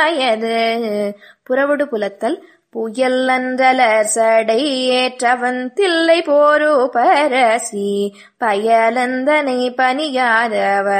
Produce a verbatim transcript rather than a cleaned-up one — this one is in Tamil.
அயது புறவொடு புலத்தல் புயல் அன்றலர் சடை ஏற்றவன் தில்லை போரு பரசி பயலந்தனை பணியாதவர்